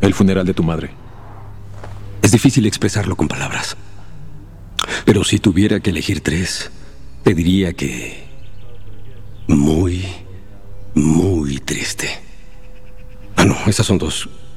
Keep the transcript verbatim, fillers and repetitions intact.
El funeral de tu madre. Es difícil expresarlo con palabras. Pero si tuviera que elegir tres, te diría que... muy, muy triste. Ah, no, esas son dos.